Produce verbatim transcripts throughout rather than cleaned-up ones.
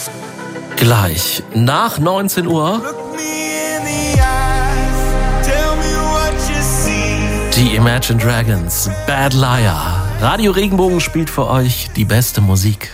Gleich nach neunzehn Uhr die Imagine Dragons, Bad Liar. Radio Regenbogen spielt für euch die beste Musik.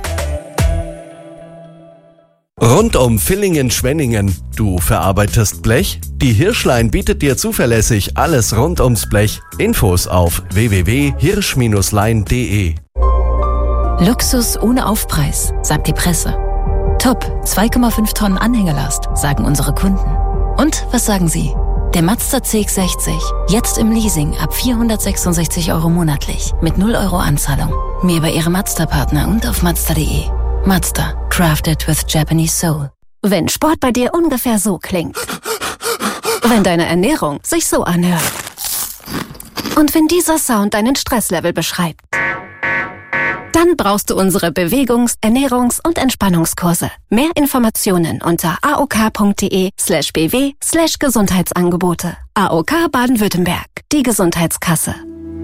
Rund um Villingen-Schwenningen. Du verarbeitest Blech? Die Hirschlein bietet dir zuverlässig alles rund ums Blech. Infos auf w w w punkt hirsch Bindestrich lein punkt de. Luxus ohne Aufpreis, sagt die Presse. Top, zwei Komma fünf Tonnen Anhängelast, sagen unsere Kunden. Und was sagen Sie? Der Mazda C X sechzig, jetzt im Leasing ab vierhundertsechsundsechzig Euro monatlich, mit null Euro Anzahlung. Mehr bei Ihrem Mazda-Partner und auf mazda punkt de. Mazda, crafted with Japanese soul. Wenn Sport bei dir ungefähr so klingt. Wenn deine Ernährung sich so anhört. Und wenn dieser Sound deinen Stresslevel beschreibt. Dann brauchst du unsere Bewegungs-, Ernährungs- und Entspannungskurse. Mehr Informationen unter aok.de slash bw slash Gesundheitsangebote. A O K Baden-Württemberg, die Gesundheitskasse.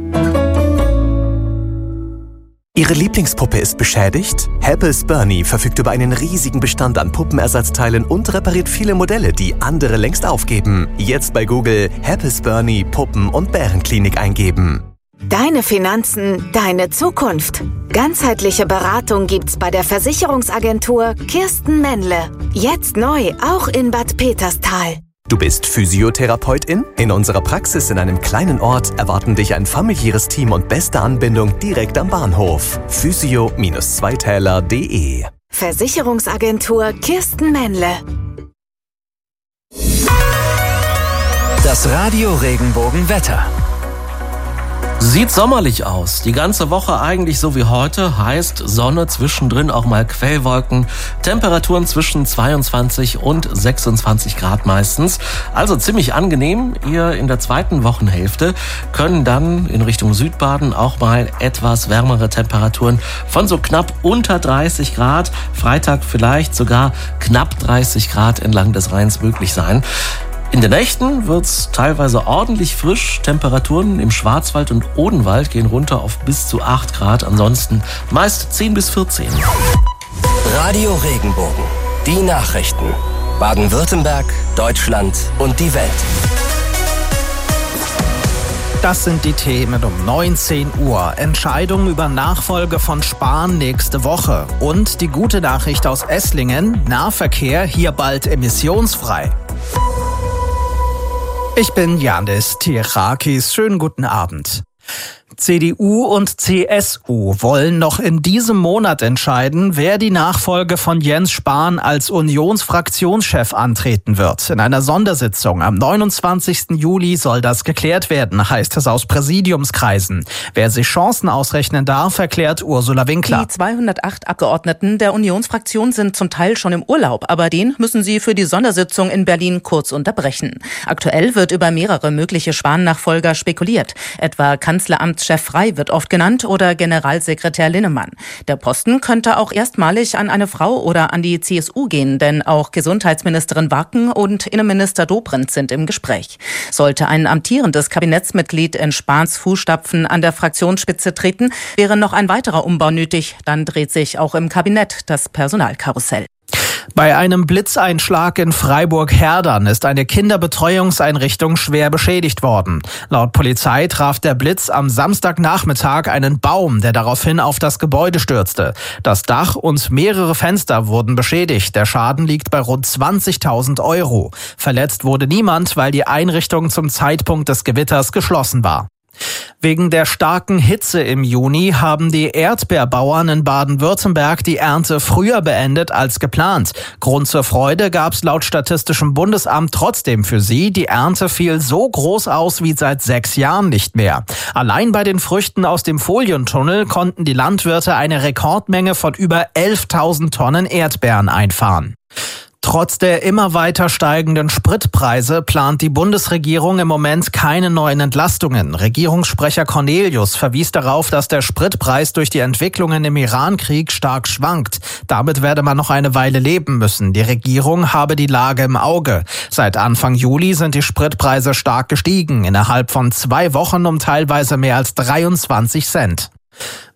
Ihre Lieblingspuppe ist beschädigt? Happels Bernie verfügt über einen riesigen Bestand an Puppenersatzteilen und repariert viele Modelle, die andere längst aufgeben. Jetzt bei Google Happels Bernie Puppen- und Bärenklinik eingeben. Deine Finanzen, deine Zukunft. Ganzheitliche Beratung gibt's bei der Versicherungsagentur Kirsten Männle. Jetzt neu, auch in Bad Peterstal. Du bist Physiotherapeutin? In unserer Praxis in einem kleinen Ort erwarten dich ein familiäres Team und beste Anbindung direkt am Bahnhof. physio Zweitäler punkt de. Versicherungsagentur Kirsten Männle. Das Radio Regenbogen Wetter. Sieht sommerlich aus. Die ganze Woche eigentlich so wie heute. Heißt Sonne, zwischendrin auch mal Quellwolken. Temperaturen zwischen zweiundzwanzig und sechsundzwanzig Grad meistens. Also ziemlich angenehm. Ihr in der zweiten Wochenhälfte können dann in Richtung Südbaden auch mal etwas wärmere Temperaturen von so knapp unter dreißig Grad. Freitag vielleicht sogar knapp dreißig Grad entlang des Rheins möglich sein. In den Nächten wird's teilweise ordentlich frisch. Temperaturen im Schwarzwald und Odenwald gehen runter auf bis zu acht Grad. Ansonsten meist zehn bis vierzehn. Radio Regenbogen. Die Nachrichten. Baden-Württemberg, Deutschland und die Welt. Das sind die Themen um neunzehn Uhr. Entscheidung über Nachfolge von Spahn nächste Woche. Und die gute Nachricht aus Esslingen. Nahverkehr hier bald emissionsfrei. Ich bin Janis Tirakis. Schönen guten Abend. C D U und C S U wollen noch in diesem Monat entscheiden, wer die Nachfolge von Jens Spahn als Unionsfraktionschef antreten wird. In einer Sondersitzung am neunundzwanzigsten Juli soll das geklärt werden, heißt es aus Präsidiumskreisen. Wer sich Chancen ausrechnen darf, erklärt Ursula Winkler. Die zweihundertacht Abgeordneten der Unionsfraktion sind zum Teil schon im Urlaub, aber den müssen sie für die Sondersitzung in Berlin kurz unterbrechen. Aktuell wird über mehrere mögliche Spahn-Nachfolger spekuliert, etwa Kanzleramtschef Frey wird oft genannt oder Generalsekretär Linnemann. Der Posten könnte auch erstmalig an eine Frau oder an die C S U gehen, denn auch Gesundheitsministerin Wacken und Innenminister Dobrindt sind im Gespräch. Sollte ein amtierendes Kabinettsmitglied in Spahns Fußstapfen an der Fraktionsspitze treten, wäre noch ein weiterer Umbau nötig. Dann dreht sich auch im Kabinett das Personalkarussell. Bei einem Blitzeinschlag in Freiburg-Herdern ist eine Kinderbetreuungseinrichtung schwer beschädigt worden. Laut Polizei traf der Blitz am Samstagnachmittag einen Baum, der daraufhin auf das Gebäude stürzte. Das Dach und mehrere Fenster wurden beschädigt. Der Schaden liegt bei rund zwanzigtausend Euro. Verletzt wurde niemand, weil die Einrichtung zum Zeitpunkt des Gewitters geschlossen war. Wegen der starken Hitze im Juni haben die Erdbeerbauern in Baden-Württemberg die Ernte früher beendet als geplant. Grund zur Freude gab es laut Statistischem Bundesamt trotzdem für sie. Die Ernte fiel so groß aus wie seit sechs Jahren nicht mehr. Allein bei den Früchten aus dem Folientunnel konnten die Landwirte eine Rekordmenge von über elftausend Tonnen Erdbeeren einfahren. Trotz der immer weiter steigenden Spritpreise plant die Bundesregierung im Moment keine neuen Entlastungen. Regierungssprecher Cornelius verwies darauf, dass der Spritpreis durch die Entwicklungen im Iran-Krieg stark schwankt. Damit werde man noch eine Weile leben müssen. Die Regierung habe die Lage im Auge. Seit Anfang Juli sind die Spritpreise stark gestiegen, innerhalb von zwei Wochen um teilweise mehr als dreiundzwanzig Cent.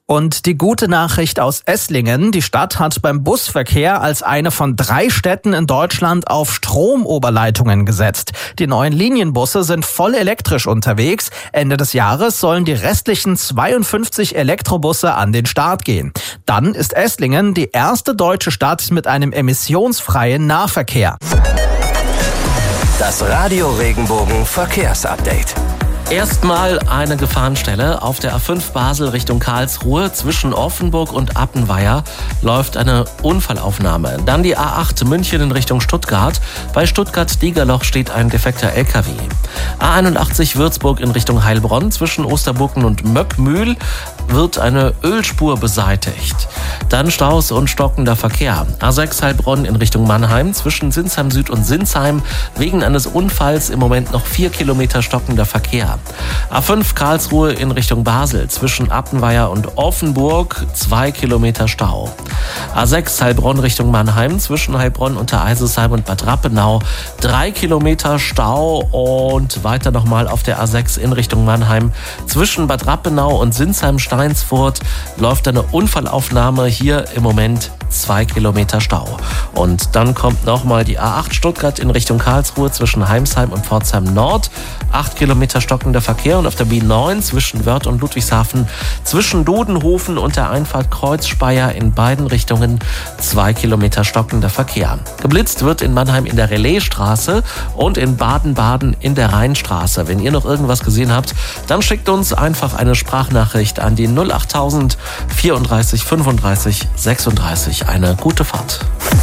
Und die gute Nachricht aus Esslingen: Die Stadt hat beim Busverkehr als eine von drei Städten in Deutschland auf Stromoberleitungen gesetzt. Die neuen Linienbusse sind voll elektrisch unterwegs. Ende des Jahres sollen die restlichen zweiundfünfzig Elektrobusse an den Start gehen. Dann ist Esslingen die erste deutsche Stadt mit einem emissionsfreien Nahverkehr. Das Radio Regenbogen Verkehrsupdate. Erstmal eine Gefahrenstelle. Auf der A fünf Basel Richtung Karlsruhe zwischen Offenburg und Appenweier läuft eine Unfallaufnahme. Dann die A acht München in Richtung Stuttgart. Bei Stuttgart-Diegerloch steht ein defekter L K W. A einundachtzig Würzburg in Richtung Heilbronn. Zwischen Osterburken und Möckmühl wird eine Ölspur beseitigt. Dann Staus und stockender Verkehr. A sechs Heilbronn in Richtung Mannheim. Zwischen Sinsheim Süd und Sinsheim wegen eines Unfalls im Moment noch vier Kilometer stockender Verkehr. A fünf Karlsruhe in Richtung Basel. Zwischen Appenweier und Offenburg zwei Kilometer Stau. A sechs Heilbronn Richtung Mannheim. Zwischen Heilbronn, Untereisesheim und Bad Rappenau drei Kilometer Stau. Und weiter nochmal auf der A sechs in Richtung Mannheim. Zwischen Bad Rappenau und Sinsheim-Steinsfurt läuft eine Unfallaufnahme. Hier im Moment zwei Kilometer Stau. Und dann kommt nochmal die A acht Stuttgart in Richtung Karlsruhe zwischen Heimsheim und Pforzheim Nord. acht Kilometer stockender Verkehr. Und auf der B neun zwischen Wörth und Ludwigshafen, zwischen Dudenhofen und der Einfahrt Kreuzspeier in beiden Richtungen zwei Kilometer stockender Verkehr. Geblitzt wird in Mannheim in der Relaisstraße und in Baden-Baden in der Rheinstraße. Wenn ihr noch irgendwas gesehen habt, dann schickt uns einfach eine Sprachnachricht an die null achttausend vierunddreißig fünfunddreißig sechsunddreißig. Eine gute Fahrt.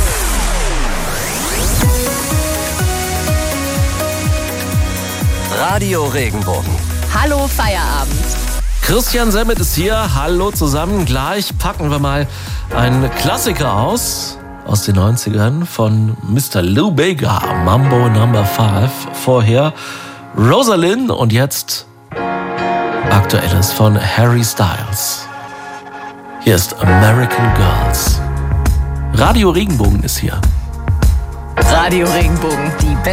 Radio Regenbogen. Hallo Feierabend. Christian Semmet ist hier. Hallo zusammen. Gleich packen wir mal einen Klassiker aus. Aus den neunzigern von Mister Lou Bega. Mambo Number Five. Vorher Rosalind und jetzt Aktuelles von Harry Styles. Hier ist American Girls. Radio Regenbogen ist hier. Radio Regenbogen, die